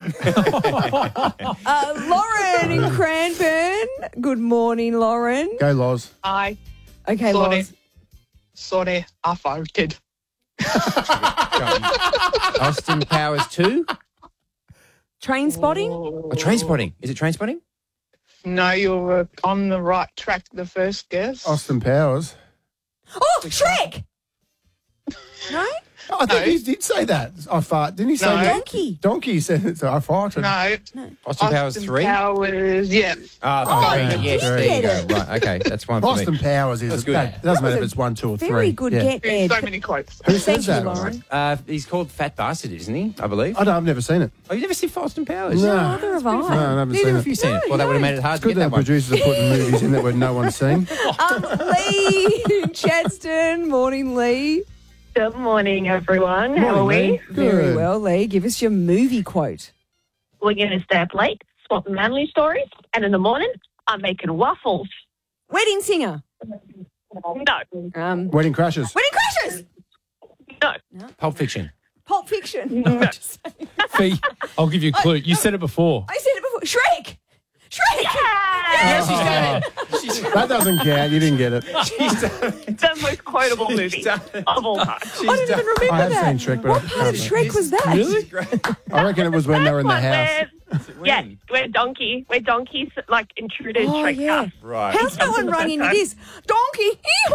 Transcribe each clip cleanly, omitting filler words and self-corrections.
Lauren in Cranbourne. Good morning, Lauren. Go, Loz. Hi. Okay, Loz. Sorry, I farted. Austin Powers 2? Train spotting? Oh, train spotting. Is it train spotting? No, you were on the right track the first guess. Austin Powers. Oh, Shrek! No? I think he did say that. I fart. Didn't he say No. that? Donkey. Donkey said it, so I farted. No. Austin Powers 3? Powers, yeah. Yes, you there get you it. go. Right, okay, that's one for Austin me. Powers is That's good. That doesn't matter if was it's 1, 2, or 3. Very good get, There's Ed. so many quotes. Who says Thank that? you, Lauren. He's called Fat Bastard, isn't he? I believe. I've never seen it. Oh, you never seen Austin Powers? No. Neither have I. No, I haven't Neither seen have it. you seen it. Well, that would have made it hard It's to good get that that one. producers are putting movies in that no one's seen. Lee in Chadstone. Morning, Lee. Good morning, everyone. How are Morning, we? Lee. Very Good. well, Lee. Give us your movie quote. We're going to stay up late, swap manly stories, and in the morning, I'm making waffles. Wedding Singer. No, Wedding Crashes. Wedding Crashers. no. Pulp Fiction. Pulp Fiction. No. Just saying. Fee, I'll give you a clue. You said it before. I said it before. Shrek. Shrek. Yes, she's done it. That doesn't count. You didn't get it. The most quotable movie done it. of all time. I don't even remember I have that. seen Shrek, but What I part of can't Shrek was that? Really? I reckon it was when they were in the house. Yeah, where donkeys like intruded Oh, Shrek's yeah. house. Right. How's no one rung into this? Donkey.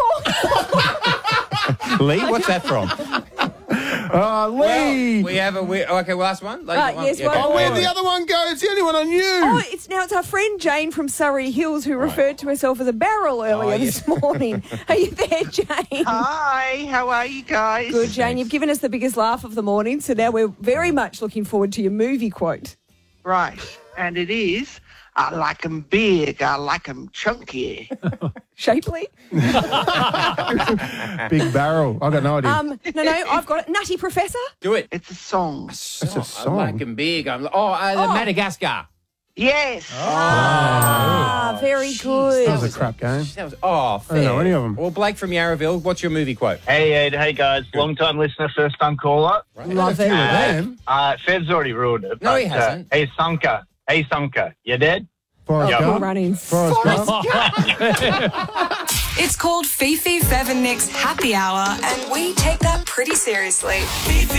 Lee, what's that from? Oh, Lee. We have okay, last one. Right, yes, Yeah, one okay. more. Where'd the other one go? It's the only one I knew. Oh, it's our friend Jane from Surrey Hills who referred to herself as a barrel earlier this morning. Are you there, Jane? Hi, how are you guys? Good, Jane. You've given us the biggest laugh of the morning, so now we're very much looking forward to your movie quote. Right, and it is, I like 'em big, I like 'em chunky. Shapely? Big barrel. I got no idea. No, I've got it. Nutty Professor? Do it. It's a song. That's a I song. like him big. The Madagascar. Yes. Ah, very good. That was a crap game. That was I don't know any of them. Well, Blake from Yarraville, what's your movie quote? Hey, Ed. Hey, guys. Long-time listener, first-time caller. Love it. Them. Fed's already ruined it. No, but, he hasn't. Hey, Sunker. You dead? Forrest Yeah. Gump. Running. Forrest Gump. It's called Fifi, Fev and Nick's Happy Hour, and we take that pretty seriously.